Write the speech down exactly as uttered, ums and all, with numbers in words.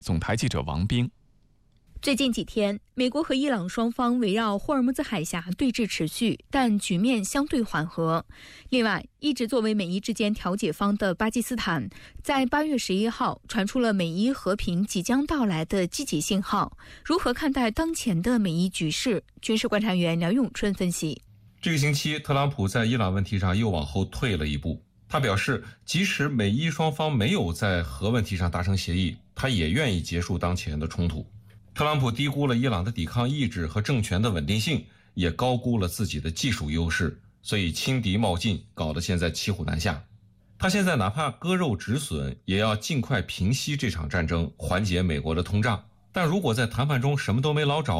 总台记者王冰。 最近几天，美国和伊朗双方围绕霍尔木兹海峡对峙持续，但局面相对缓和。另外，一直作为美伊之间调解方的巴基斯坦，在八月十一号传出了美伊和平即将到来的积极信号。如何看待当前的美伊局势？军事观察员梁永春分析。 这个星期，特朗普在伊朗问题上又往后退了一步。他表示，即使美伊双方没有在核问题上达成协议，他也愿意结束当前的冲突。特朗普低估了伊朗的抵抗意志和政权的稳定性，也高估了自己的技术优势，所以轻敌冒进，搞得现在骑虎难下。他现在哪怕割肉止损，也要尽快平息这场战争，缓解美国的通胀。但如果在谈判中什么都没捞着，